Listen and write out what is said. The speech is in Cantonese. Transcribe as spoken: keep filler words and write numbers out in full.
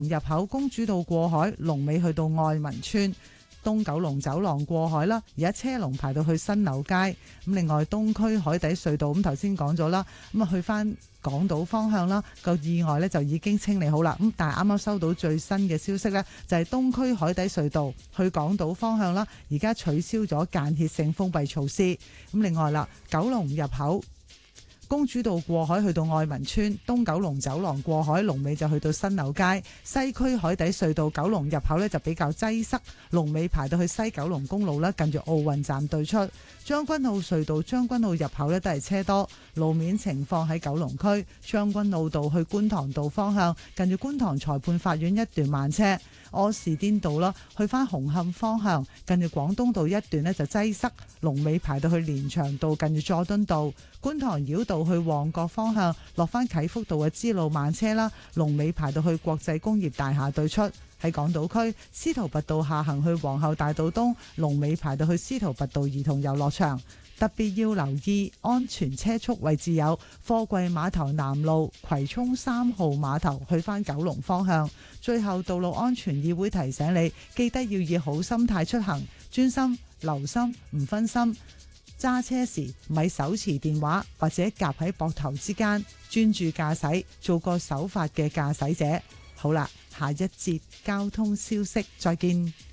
入口公主道過海，龍尾去到愛民村。東九龍走廊過海啦，而家車龍排到去新柳街。咁另外東區海底隧道，咁頭先講咗啦，咁啊去翻港島方向啦，個意外呢就已經清理好啦。咁但係啱啱收到最新嘅消息呢，就係東區海底隧道去港島方向啦，而家取消咗間歇性封閉措施。咁另外啦，九龍入口公主道過海去到愛民村，東九龍走廊過海龍尾就去到新柳街。西區海底隧道九龍入口呢就比較擠塞，龍尾排到去西九龍公路啦，近住奧運站對出。將軍澳隧道將軍澳入口呢都係車多，路面情況喺九龍區將軍澳道去觀塘道方向，近住觀塘裁判法院一段慢車。柯士甸道啦，去翻紅磡方向，近住廣東道一段呢就擠塞，龍尾排到去連翔道，近住佐敦道。觀塘繞道去旺角方向，落翻啟福道嘅支路慢車啦，龍尾排到去國際工業大廈對出。喺港島區司徒拔道下行去皇后大道東，龍尾排到去司徒拔道兒童遊樂場。特別要留意安全車速位置有貨櫃碼頭南路、葵涌三號碼頭去返九龍方向。最後，道路安全議會提醒你，記得要以好心態出行，專心、留心、唔分心。揸車時咪手持電話或者夾喺膊頭之間，專注駕駛，做個守法嘅駕駛者。好啦，下一節交通消息再見。